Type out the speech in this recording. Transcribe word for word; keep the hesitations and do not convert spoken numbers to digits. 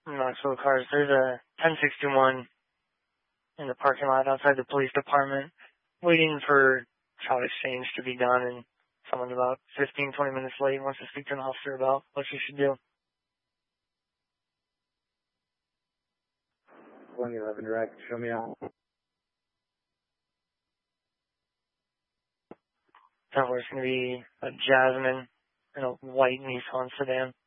Knoxville cars. There's a ten sixty-one in the parking lot outside the police department waiting for child exchange to be done, and someone's about fifteen, twenty minutes late wants to speak to an officer about what she should do. one eleven direct, show me out. That was going to be a Jasmine in a white Nissan sedan.